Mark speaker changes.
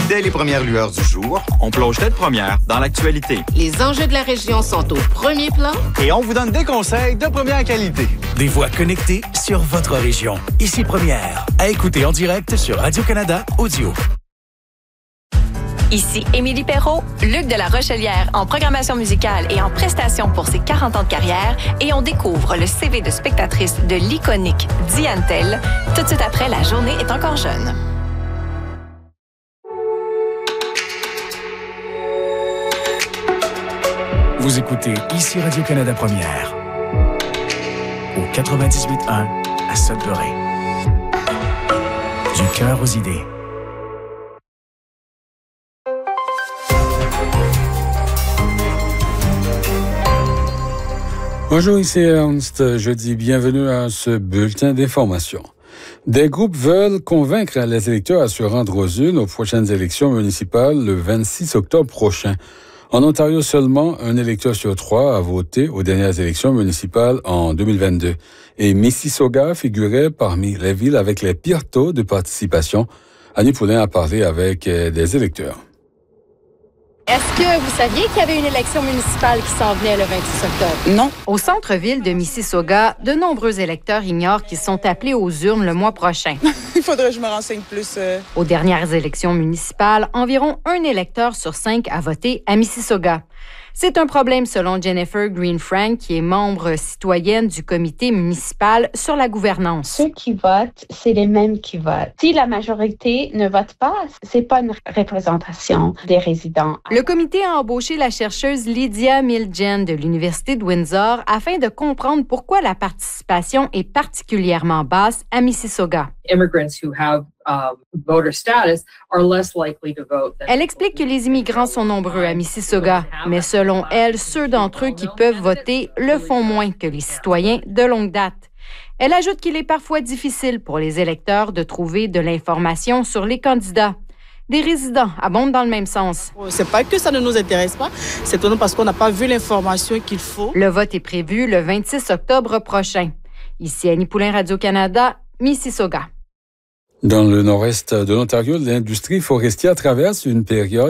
Speaker 1: Dès les premières lueurs du jour, on plonge tête première dans l'actualité.
Speaker 2: Les enjeux de la région sont au premier plan.
Speaker 3: Et on vous donne des conseils de première qualité.
Speaker 4: Des voix connectées sur votre région. Ici Première. À écouter en direct sur Radio-Canada Audio.
Speaker 5: Ici Émilie Perrault, Luc de la Rochelière en programmation musicale et en prestations pour ses 40 ans de carrière, et on découvre le CV de spectatrice de l'iconique Diane Tell, tout de suite après La journée est encore jeune.
Speaker 4: Vous écoutez ici Radio-Canada Première au 98.1 à Sudbury. Du cœur aux idées.
Speaker 6: Bonjour, ici Ernst. Je dis bienvenue à ce bulletin d'information. Des groupes veulent convaincre les électeurs à se rendre aux urnes aux prochaines élections municipales le 26 octobre prochain. En Ontario, seulement un électeur sur 3 a voté aux dernières élections municipales en 2022. Et Mississauga figurait parmi les villes avec les pires taux de participation. Annie Poulin a parlé avec des électeurs.
Speaker 7: Est-ce que vous saviez qu'il y avait une élection municipale qui s'en venait le 26 octobre?
Speaker 8: Non. Au centre-ville de Mississauga, de nombreux électeurs ignorent qu'ils sont appelés aux urnes le mois prochain.
Speaker 9: Il faudrait que je me renseigne plus.
Speaker 8: Aux dernières élections municipales, environ 1 électeur sur 5 a voté à Mississauga. C'est un problème selon Jennifer Green-Frank, qui est membre citoyenne du comité municipal sur la gouvernance.
Speaker 10: Ceux qui votent, c'est les mêmes qui votent. Si la majorité ne vote pas, c'est pas une représentation des résidents.
Speaker 8: Le comité a embauché la chercheuse Lydia Miljen de l'Université de Windsor afin de comprendre pourquoi la participation est particulièrement basse à Mississauga. Elle explique que les immigrants sont nombreux à Mississauga, mais selon elle, ceux d'entre eux qui peuvent voter le font moins que les citoyens de longue date. Elle ajoute qu'il est parfois difficile pour les électeurs de trouver de l'information sur les candidats. Des résidents abondent dans le même sens.
Speaker 9: C'est pas que ça ne nous intéresse pas, c'est tout parce qu'on n'a pas vu l'information qu'il faut.
Speaker 8: Le vote est prévu le 26 octobre prochain. Ici Annie Poulin, Radio-Canada, Mississauga.
Speaker 6: Dans le nord-est de l'Ontario, l'industrie forestière traverse une période